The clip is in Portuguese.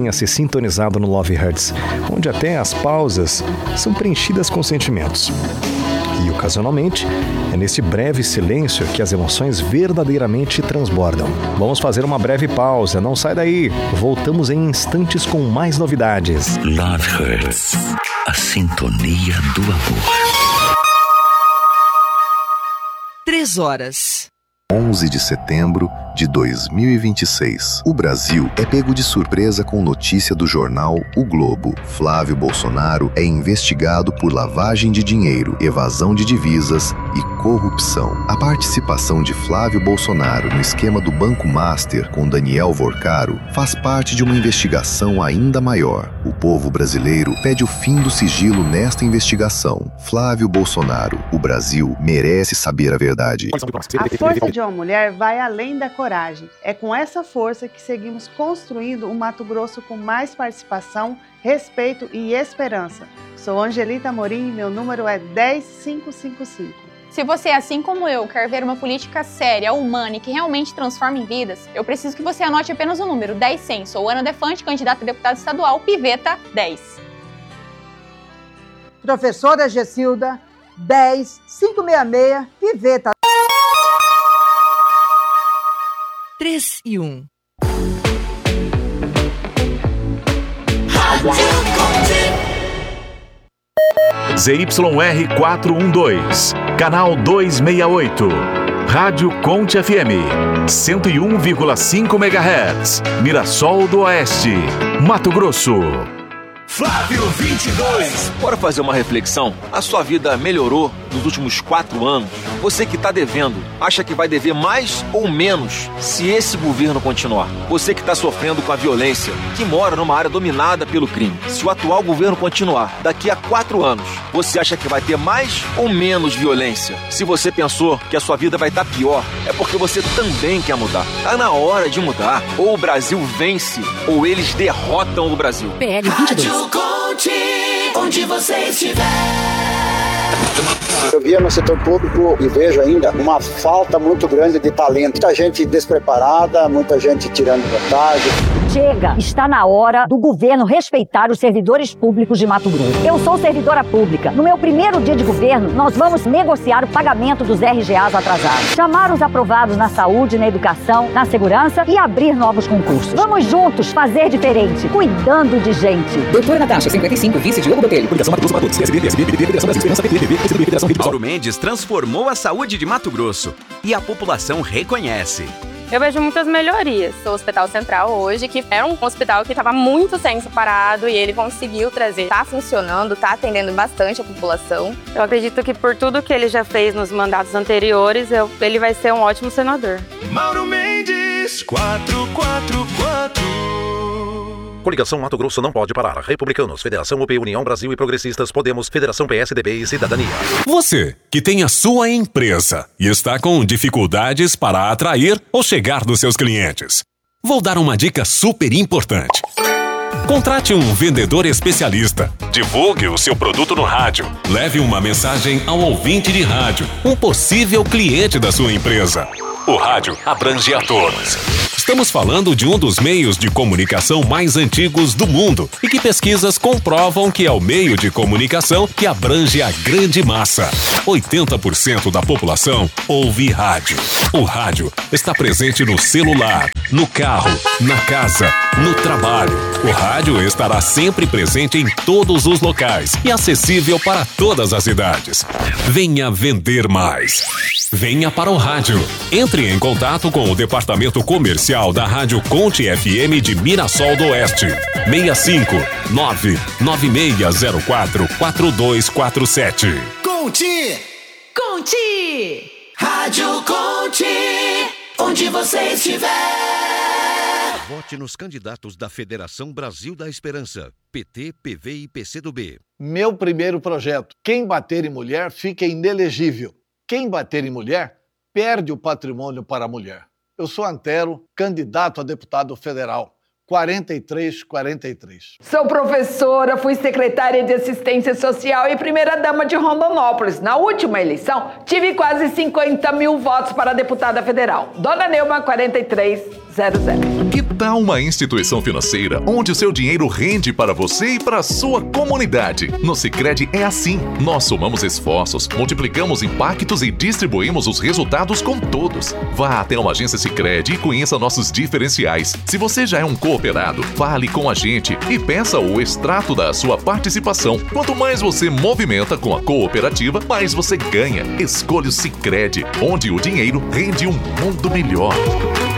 mantenha-se sintonizado no Love Hurts, onde até as pausas são preenchidas com sentimentos. E, ocasionalmente, é nesse breve silêncio que as emoções verdadeiramente transbordam. Vamos fazer uma breve pausa, não sai daí. Voltamos em instantes com mais novidades. Love Hurts, a sintonia do amor. 3h. 11 de setembro de 2026. O Brasil é pego de surpresa com notícia do jornal O Globo. Flávio Bolsonaro é investigado por lavagem de dinheiro, evasão de divisas e corrupção. A participação de Flávio Bolsonaro no esquema do Banco Master com Daniel Vorcaro faz parte de uma investigação ainda maior. O povo brasileiro pede o fim do sigilo nesta investigação. Flávio Bolsonaro, o Brasil merece saber a verdade. A força de uma mulher vai além da coragem. É com essa força que seguimos construindo um Mato Grosso com mais participação, respeito e esperança. Sou Angelita Amorim e meu número é 10555. Se você, assim como eu, quer ver uma política séria, humana e que realmente transforme vidas, eu preciso que você anote apenas o número 10100. Sou Ana Defante, candidata a deputada estadual, Piveta 10. Professora Gessilda, 10566, Piveta 3h01. ZYR 412, canal 268. Rádio Conte FM, 101,5 MHz, Mirassol do Oeste, Mato Grosso. Flávio 22. Bora fazer uma reflexão? A sua vida melhorou nos últimos 4 anos? Você que está devendo, acha que vai dever mais ou menos se esse governo continuar? Você que está sofrendo com a violência, que mora numa área dominada pelo crime, se o atual governo continuar, daqui a 4 anos, você acha que vai ter mais ou menos violência? Se você pensou que a sua vida vai estar pior, é porque você também quer mudar. Tá na hora de mudar. Ou o Brasil vence, ou eles derrotam o Brasil. PL 22. Conte onde você estiver. Eu via no setor público e vejo ainda uma falta muito grande de talento. Muita gente despreparada, muita gente tirando vantagem. Chega! Está na hora do governo respeitar os servidores públicos de Mato Grosso. Eu sou servidora pública. No meu primeiro dia de governo, nós vamos negociar o pagamento dos RGAs atrasados, chamar os aprovados na saúde, na educação, na segurança e abrir novos concursos. Vamos juntos fazer diferente, cuidando de gente. Doutora Natasha, 55, vice Diogo Botelho. Coligação Mato Grosso para todos. PSB, Federação Brasil Esperança, Federação Mauro Mendes transformou a saúde de Mato Grosso e a população reconhece. Eu vejo muitas melhorias. O Hospital Central hoje, que era um hospital que estava muito tempo parado e ele conseguiu trazer. Está funcionando, está atendendo bastante a população. Eu acredito que por tudo que ele já fez nos mandatos anteriores, ele vai ser um ótimo senador. Mauro Mendes, 444. Coligação Mato Grosso não pode parar. Republicanos, Federação UP, União Brasil e Progressistas, Podemos, Federação PSDB e Cidadania. Você, que tem a sua empresa e está com dificuldades para atrair ou chegar nos seus clientes. Vou dar uma dica super importante. Contrate um vendedor especialista. Divulgue o seu produto no rádio. Leve uma mensagem ao ouvinte de rádio, um possível cliente da sua empresa. O rádio abrange a todos. Estamos falando de um dos meios de comunicação mais antigos do mundo e que pesquisas comprovam que é o meio de comunicação que abrange a grande massa. 80% da população ouve rádio. O rádio está presente no celular, no carro, na casa, no trabalho. O rádio estará sempre presente em todos os locais e acessível para todas as idades. Venha vender mais. Venha para o rádio. Entre em contato com o departamento comercial da Rádio Conte FM de Mirassol do Oeste. 65-99604-4247. Conte! Conte! Rádio Conte! Onde você estiver. Vote nos candidatos da Federação Brasil da Esperança, PT, PV e PCdoB. Meu primeiro projeto. Quem bater em mulher fica inelegível. Quem bater em mulher perde o patrimônio para a mulher. Eu sou Antero, candidato a deputado federal. 4343. Sou professora, fui secretária de Assistência Social e primeira-dama de Rondonópolis. Na última eleição, tive quase 50 mil votos para deputada federal. Dona Neuma, 4301. 00. Que tal uma instituição financeira onde o seu dinheiro rende para você e para a sua comunidade? No Sicredi é assim. Nós somamos esforços, multiplicamos impactos e distribuímos os resultados com todos. Vá até uma agência Sicredi e conheça nossos diferenciais. Se você já é um cooperado, fale com a gente e peça o extrato da sua participação. Quanto mais você movimenta com a cooperativa, mais você ganha. Escolha o Sicredi, onde o dinheiro rende um mundo melhor.